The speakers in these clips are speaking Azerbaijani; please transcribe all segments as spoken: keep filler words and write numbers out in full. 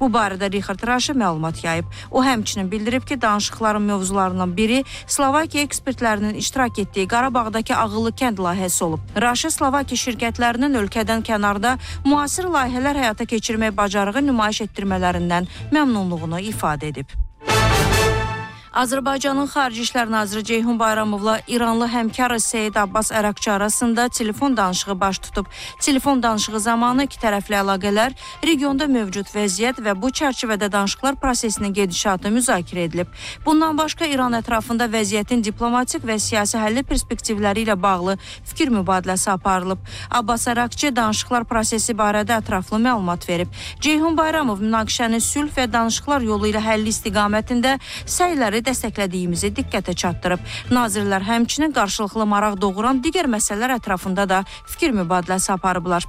Bu barədə Richard Raşı məlumat yayıb. O həmçinin bildirib ki, danışıqların mövzularından biri Slovakiya ekspertlərinin iştirak etdiyi Qarabağdakı ağıllı kənd layihəsi olub. Raşı Slovakiya şirkətlərinin ölkədən kənarda müasir layihələr həyata keçirmək bacarığı nümayiş etdirmələrindən məmnunluğunu ifadə edib. Azərbaycanın Xarici İşlər Naziri Ceyhun Bayramovla İranlı həmkarı Seyid Abbas Əraqçı arasında telefon danışığı baş tutub. Telefon danışığı zamanı iki tərəfli əlaqələr, regionda mövcud vəziyyət və bu çərçivədə danışıqlar prosesinin gedişatı müzakirə edilib. Bundan başqa İran ətrafında vəziyyətin diplomatik və siyasi həlli perspektivləri ilə bağlı fikir mübadiləsi aparılıb. Abbas Əraqçı danışıqlar prosesi barədə ətraflı məlumat verib. Ceyhun Bayramov münaqişəni sülh və danışıqlar yolu ilə həlli istiqamətində səyləri dəstəklədiyimizi diqqətə çatdırıb. Nazirlər həmçinin qarşılıqlı maraq doğuran digər məsələlər ətrafında da fikir mübadiləsi aparıblar.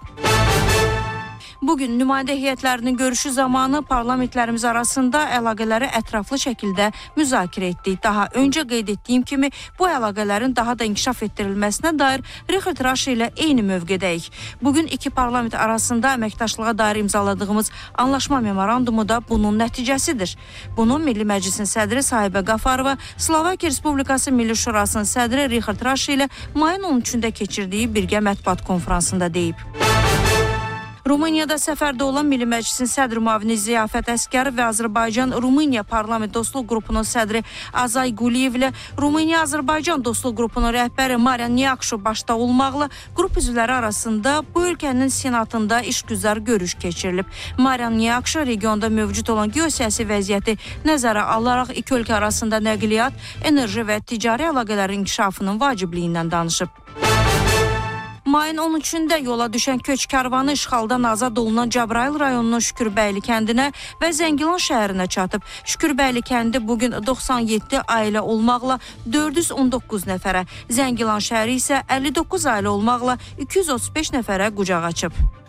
Bugün nümayəndə heyətlərinin görüşü zamanı parlamentlərimiz arasında əlaqələri ətraflı şəkildə müzakirə etdik. Daha öncə qeyd etdiyim kimi bu əlaqələrin daha da inkişaf etdirilməsinə dair Richard Raşı ilə eyni mövqedəyik. Bugün iki parlament arasında əməkdaşlığa dair imzaladığımız anlaşma memorandumu da bunun nəticəsidir. Bunu Milli Məclisin sədri Sahibə Qafarova, Slovakiya Respublikası Milli Şurasının sədri Richard Raşı ilə mayın on üçündə keçirdiyi birgə mətbuat konfransında deyib. Rumuniyada səfərdə olan Milli Məclisin sədri müavini Ziyafət Əskərov və Azərbaycan-Rumıniya Parlament Dostluq Qrupunun sədri Azay Quliyev ilə Rumıniya-Azərbaycan Dostluq Qrupunun rəhbəri Marian Niakşu başda olmaqla qrup üzvləri arasında bu ölkənin senatında işgüzar görüş keçirilib. Marian Niakşu regionda mövcud olan geosiyasi vəziyyəti nəzərə alaraq iki ölkə arasında nəqliyyat, enerji və ticari əlaqələrin inkişafının vacibliyindən danışıb. Mayın on üçündə yola düşən köç karvanı işğaldan azad olunan Cəbrayıl rayonunun Şükürbəyli kəndinə və Zəngilan şəhərinə çatıb. Şükürbəyli kəndi bugün doxsan yeddi ailə olmaqla dörd yüz on doqquz nəfərə, Zəngilan şəhəri isə əlli doqquz ailə olmaqla iki yüz otuz beş nəfərə qucaq açıb.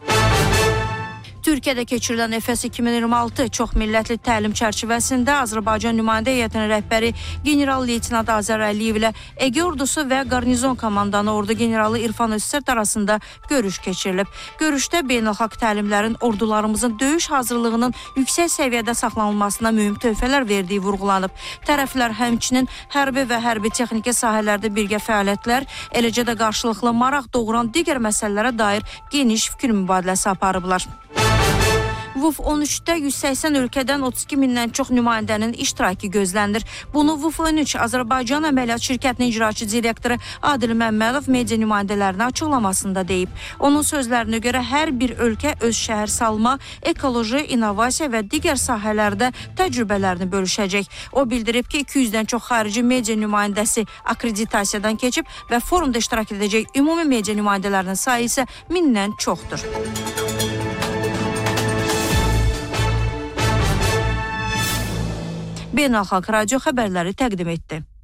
Türkiyədə keçirilən Efes iki min iyirmi altı çoxmillətli təlim çərçivəsində Azərbaycan nümayəndə heyətinin rəhbəri general-leytenant Azər Əliyev ilə Ege ordusu və qarnizon komandanı ordu generalı İrfan Özsert arasında görüş keçirilib. Görüşdə beynəlxalq təlimlərin ordularımızın döyüş hazırlığının yüksək səviyyədə saxlanılmasına mühüm töhfələr verdiyi vurğulanıb. Tərəflər həmçinin hərbi və hərbi texniki sahələrdə birgə fəaliyyətlər, eləcə də qarşılıqlı maraq doğuran digər məsələlərə dair geniş fikir mübadiləsi aparıblar. V U F on üçdə yüz səksən ölkədən otuz iki mindən çox nümayəndənin iştirakı gözlənilir. Bunu V U F on üç Azərbaycan Əməliyyat Şirkətinin icraçı direktoru Adil Məmmədov media nümayəndələrinə açıqlamasında deyib. Onun sözlərinə görə hər bir ölkə öz şəhər salma, ekoloji, innovasiya və digər sahələrdə təcrübələrini bölüşəcək. O bildirib ki, iki yüzdən çox xarici media nümayəndəsi akkreditasiyadan keçib və forumda iştirak edəcək ümumi media nümayəndələrinin sayı isə mindən çoxdur. Beynəlxalq Radio xəbərləri təqdim etdi.